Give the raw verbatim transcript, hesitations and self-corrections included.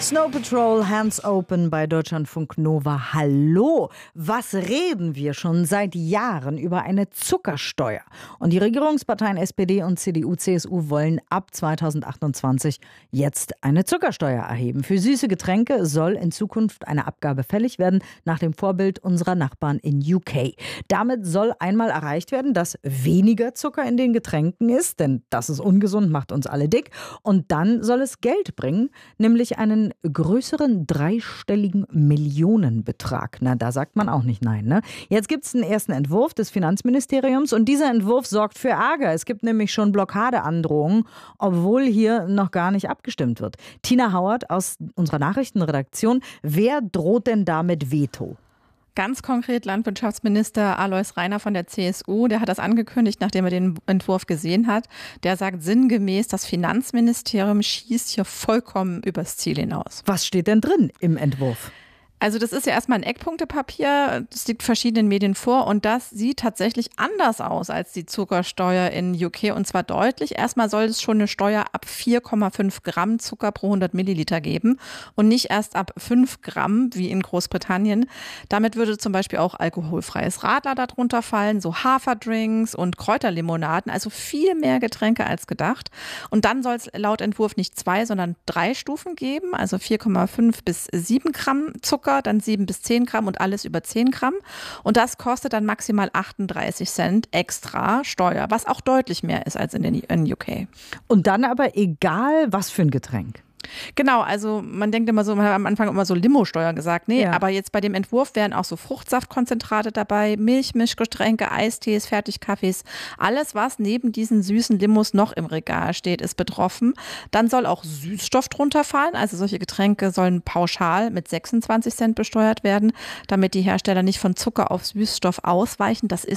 Snow Patrol, Hands Open bei Deutschlandfunk Nova. Hallo! Was reden wir schon seit Jahren über eine Zuckersteuer? Und die Regierungsparteien S P D und C D U C S U wollen ab zweitausendachtundzwanzig jetzt eine Zuckersteuer erheben. Für süße Getränke soll in Zukunft eine Abgabe fällig werden, nach dem Vorbild unserer Nachbarn in U K. Damit soll einmal erreicht werden, dass weniger Zucker in den Getränken ist, denn das ist ungesund, macht uns alle dick. Und dann soll es Geld bringen, nämlich einen größeren dreistelligen Millionenbetrag. Na, da sagt man auch nicht nein, ne? Jetzt gibt es einen ersten Entwurf des Finanzministeriums und dieser Entwurf sorgt für Ärger. Es gibt nämlich schon Blockadeandrohungen, obwohl hier noch gar nicht abgestimmt wird. Tina Hauert aus unserer Nachrichtenredaktion. Wer droht denn da mit Veto? Ganz konkret Landwirtschaftsminister Alois Rainer von der C S U, der hat das angekündigt, nachdem er den Entwurf gesehen hat. Der sagt sinngemäß, das Finanzministerium schießt hier vollkommen übers Ziel hinaus. Was steht denn drin im Entwurf? Also das ist ja erstmal ein Eckpunktepapier, das liegt verschiedenen Medien vor und das sieht tatsächlich anders aus als die Zuckersteuer in U K und zwar deutlich. Erstmal soll es schon eine Steuer ab vier Komma fünf Gramm Zucker pro hundert Milliliter geben und nicht erst ab fünf Gramm wie in Großbritannien. Damit würde zum Beispiel auch alkoholfreies Radler darunter fallen, so Haferdrinks und Kräuterlimonaden, also viel mehr Getränke als gedacht. Und dann soll es laut Entwurf nicht zwei, sondern drei Stufen geben, also vier Komma fünf bis sieben Gramm Zucker, dann sieben bis zehn Gramm und alles über zehn Gramm. Und das kostet dann maximal achtunddreißig Cent extra Steuer, was auch deutlich mehr ist als in, den, in U K. Und dann aber egal, was für ein Getränk. Genau, also man denkt immer so, man hat am Anfang immer so Limo-Steuer gesagt. Nee, ja. Aber jetzt bei dem Entwurf wären auch so Fruchtsaftkonzentrate dabei, Milch, Mischgetränke, Eistees, Fertigkaffees. Alles, was neben diesen süßen Limos noch im Regal steht, ist betroffen. Dann soll auch Süßstoff drunter fallen. Also solche Getränke sollen pauschal mit sechsundzwanzig Cent besteuert werden, damit die Hersteller nicht von Zucker auf Süßstoff ausweichen. Das ist